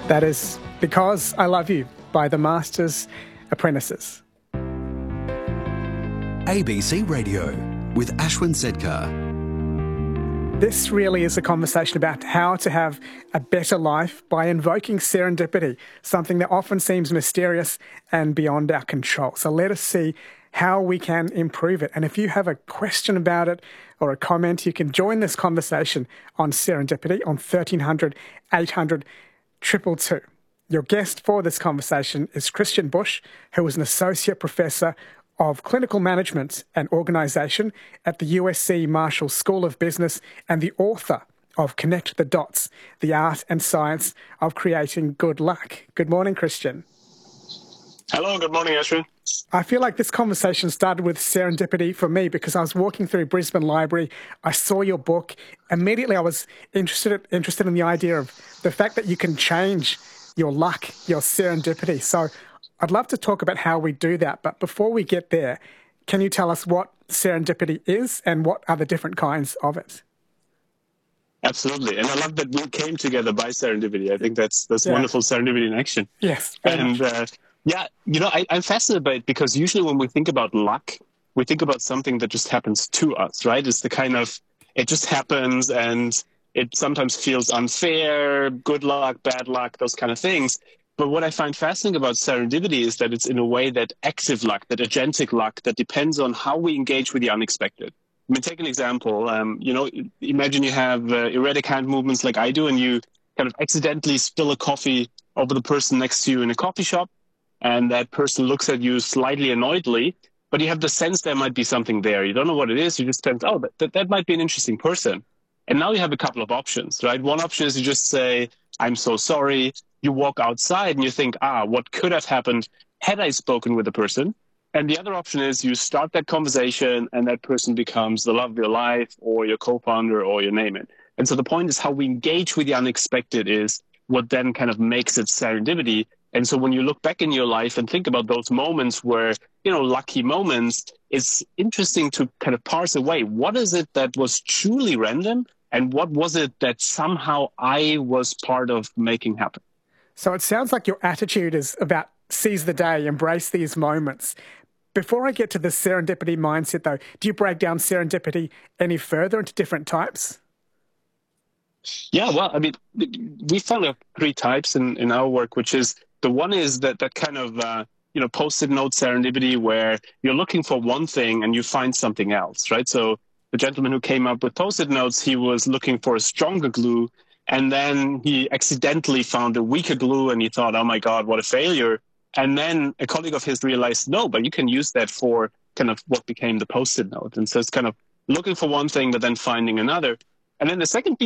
That is Because I Love You by the Masters Apprentices. ABC Radio with Ashwin Sedkar. This really is a conversation about how to have a better life by invoking serendipity, something that often seems mysterious and beyond our control. So let us see how we can improve it. And if you have a question about it or a comment, you can join this conversation on serendipity on 1300 800 222. Your guest for this conversation is Christian Busch, who is an Associate Professor of Clinical Management and Organisation at the USC Marshall School of Business and the author of Connect the Dots, the Art and Science of Creating Good Luck. Good morning, Christian. Hello, good morning, Ashwin. I feel like this conversation started with serendipity for me because I was walking through Brisbane Library. I saw your book. Immediately I was interested in the idea of the fact that you can change your luck, your serendipity. So I'd love to talk about how we do that. But before we get there, can you tell us what serendipity is and what are the different kinds of it? Absolutely. And I love that we came together by serendipity. I think that's wonderful, serendipity in action. Yes. I'm fascinated by it because usually when we think about luck, we think about something that just happens to us, right? It's the kind of, it just happens and it sometimes feels unfair, good luck, bad luck, those kind of things. But what I find fascinating about serendipity is that it's in a way that active luck, that agentic luck, that depends on how we engage with the unexpected. I mean, take an example. Imagine you have erratic hand movements like I do, and you kind of accidentally spill a coffee over the person next to you in a coffee shop, and that person looks at you slightly annoyedly, but you have the sense there might be something there. You don't know what it is. You just think, oh, that might be an interesting person. And now you have a couple of options, right? One option is you just say, I'm so sorry. You walk outside and you think, what could have happened had I spoken with the person? And the other option is you start that conversation and that person becomes the love of your life or your co-founder or you name it. And so the point is how we engage with the unexpected is what then kind of makes it serendipity. And so when you look back in your life and think about those moments where, lucky moments, it's interesting to kind of parse away. What is it that was truly random? And what was it that somehow I was part of making happen? So it sounds like your attitude is about seize the day, embrace these moments. Before I get to the serendipity mindset, though, do you break down serendipity any further into different types? Yeah, well, I mean, we found three types in our work, which is the one is that kind of, post-it note serendipity where you're looking for one thing and you find something else, right? So the gentleman who came up with post-it notes, he was looking for a stronger glue, and then he accidentally found a weaker glue and he thought, oh my God, what a failure. And then a colleague of his realized, no, but you can use that for kind of what became the post-it note. And so it's kind of looking for one thing, but then finding another. And then the second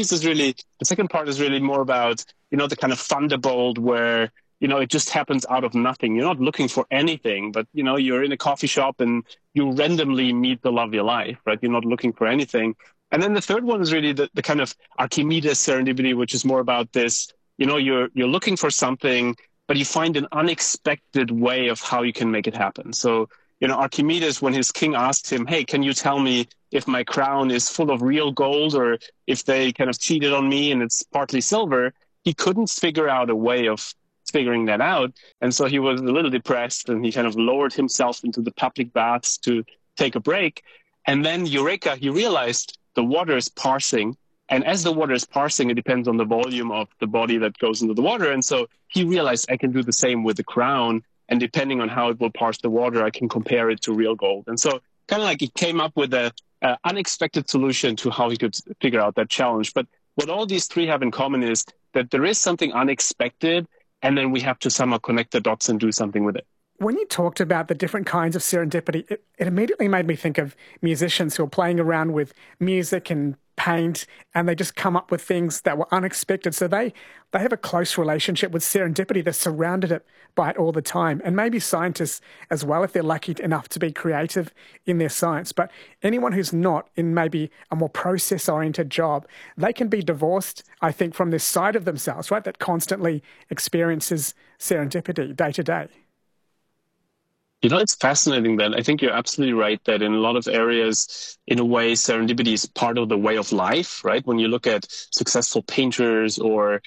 part is really more about, the kind of thunderbolt where, it just happens out of nothing. You're not looking for anything, but, you're in a coffee shop and you randomly meet the love of your life, right? You're not looking for anything. And then the third one is really the kind of Archimedes serendipity, which is more about this, you're looking for something, but you find an unexpected way of how you can make it happen. So, Archimedes, when his king asked him, hey, can you tell me if my crown is full of real gold or if they kind of cheated on me and it's partly silver, he couldn't figure out a way of figuring that out. And so he was a little depressed and he kind of lowered himself into the public baths to take a break. And then, eureka, he realized the water is parsing. And as the water is parsing, it depends on the volume of the body that goes into the water. And so he realized I can do the same with the crown. And depending on how it will parse the water, I can compare it to real gold. And so kind of like he came up with an unexpected solution to how he could figure out that challenge. But what all these three have in common is that there is something unexpected, and then we have to somehow connect the dots and do something with it. When you talked about the different kinds of serendipity, it immediately made me think of musicians who are playing around with music and paint, and they just come up with things that were unexpected. So they have a close relationship with serendipity. They're surrounded by it all the time. And maybe scientists as well, if they're lucky enough to be creative in their science. But anyone who's not in maybe a more process-oriented job, they can be divorced, I think, from this side of themselves, right, that constantly experiences serendipity day to day. It's fascinating that I think you're absolutely right that in a lot of areas, in a way, serendipity is part of the way of life, right? When you look at successful painters or,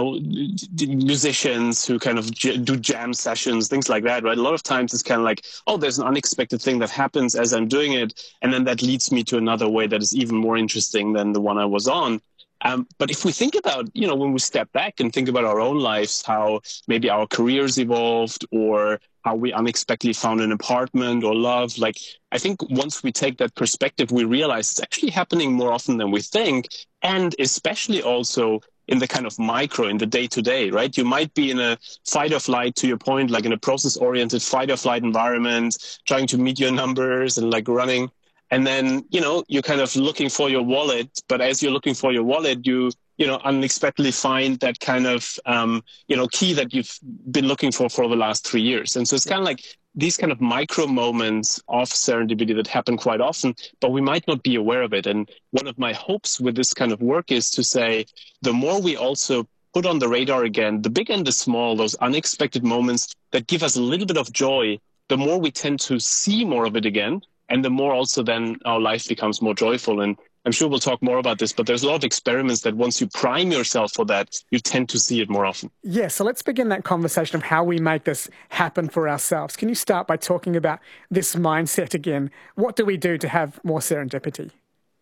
musicians who kind of do jam sessions, things like that, right? A lot of times it's kind of like, oh, there's an unexpected thing that happens as I'm doing it. And then that leads me to another way that is even more interesting than the one I was on. But if we think about, when we step back and think about our own lives, how maybe our careers evolved or how we unexpectedly found an apartment or love, like I think once we take that perspective, we realize it's actually happening more often than we think. And especially also in the kind of micro, in the day to day, right? You might be in a fight or flight, to your point, like in a process oriented fight or flight environment, trying to meet your numbers and like running. And then, you're kind of looking for your wallet, but as you're looking for your wallet, you unexpectedly find that kind of, key that you've been looking for the last 3 years. And so it's kind of like these kind of micro moments of serendipity that happen quite often, but we might not be aware of it. And one of my hopes with this kind of work is to say, the more we also put on the radar again, the big and the small, those unexpected moments that give us a little bit of joy, the more we tend to see more of it again. And the more also then our life becomes more joyful. And I'm sure we'll talk more about this, but there's a lot of experiments that once you prime yourself for that, you tend to see it more often. Yeah, so let's begin that conversation of how we make this happen for ourselves. Can you start by talking about this mindset again? What do we do to have more serendipity?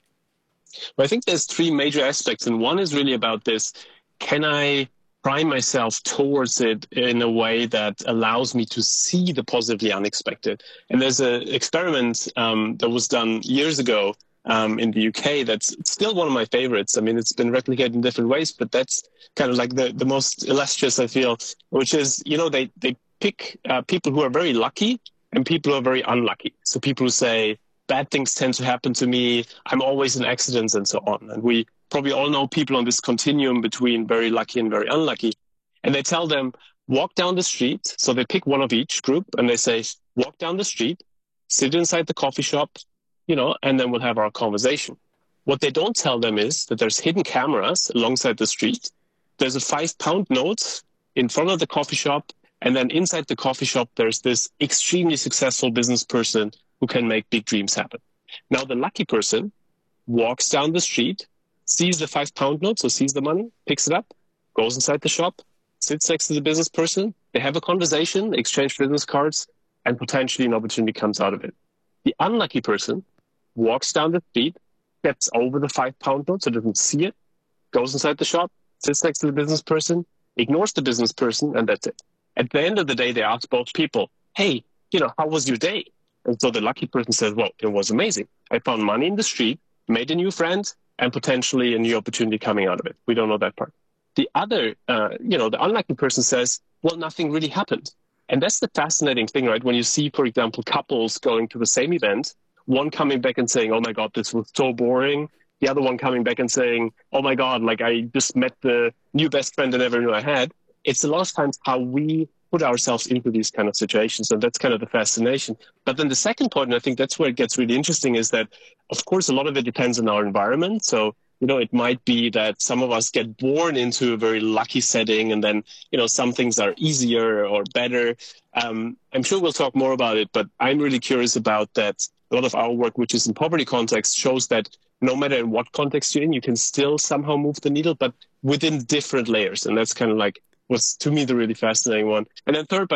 Well, I think there's three major aspects. And one is really about this, can I prime myself towards it in a way that allows me to see the positively unexpected? And there's an experiment that was done years ago in the UK that's still one of my favorites. I mean, it's been replicated in different ways, but that's kind of like the most illustrious, I feel, which is, they pick people who are very lucky and people who are very unlucky. So people who say, bad things tend to happen to me, I'm always in accidents and so on. And we probably all know people on this continuum between very lucky and very unlucky. And they tell them, walk down the street. So they pick one of each group and they say, walk down the street, sit inside the coffee shop, and then we'll have our conversation. What they don't tell them is that there's hidden cameras alongside the street. There's a £5 note in front of the coffee shop. And then inside the coffee shop, there's this extremely successful business person who can make big dreams happen. Now, the lucky person walks down the street, sees the £5 note, so sees the money, picks it up, goes inside the shop, sits next to the business person, they have a conversation, exchange business cards, and potentially an opportunity comes out of it. The unlucky person walks down the street, steps over the £5 note so doesn't see it, goes inside the shop, sits next to the business person, ignores the business person, and that's it. At the end of the day, they ask both people, hey, how was your day? And so the lucky person says, well, it was amazing. I found money in the street, made a new friend, and potentially a new opportunity coming out of it. We don't know that part. The other, the unlucky person says, well, nothing really happened. And that's the fascinating thing, right? When you see, for example, couples going to the same event, one coming back and saying, oh my God, this was so boring. The other one coming back and saying, oh my God, like I just met the new best friend I never knew I had. It's a lot of times how we put ourselves into these kind of situations. And that's kind of the fascination. But then the second point, and I think that's where it gets really interesting, is that, of course, a lot of it depends on our environment. So, it might be that some of us get born into a very lucky setting and then, some things are easier or better. I'm sure we'll talk more about it, but I'm really curious about that. A lot of our work, which is in poverty context, shows that no matter in what context you're in, you can still somehow move the needle, but within different layers. And that's kind of like was to me the really fascinating one. And then third,